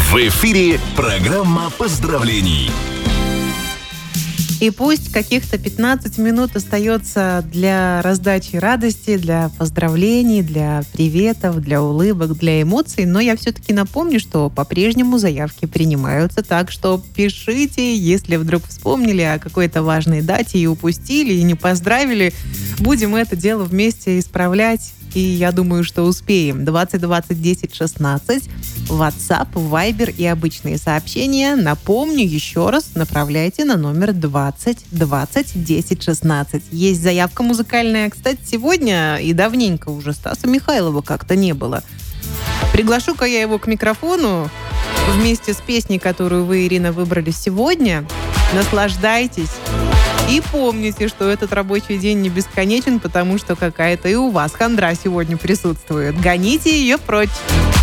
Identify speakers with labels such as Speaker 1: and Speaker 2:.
Speaker 1: В эфире программа поздравлений.
Speaker 2: И пусть каких-то 15 минут остается для раздачи радости, для поздравлений, для приветов, для улыбок, для эмоций, но я все-таки напомню, что по-прежнему заявки принимаются, так что пишите, если вдруг вспомнили о какой-то важной дате и упустили, и не поздравили. Будем это дело вместе исправлять. И я думаю, что успеем. 20 20 10 16. WhatsApp, Viber и обычные сообщения. Напомню еще раз, направляйте на номер 20 20 10 16. Есть заявка музыкальная. Кстати, сегодня и давненько уже Стаса Михайлова как-то не было. Приглашу-ка я его к микрофону вместе с песней, которую вы, Ирина, выбрали сегодня. Наслаждайтесь. И помните, что этот рабочий день не бесконечен, потому что какая-то и у вас хандра сегодня присутствует. Гоните ее прочь.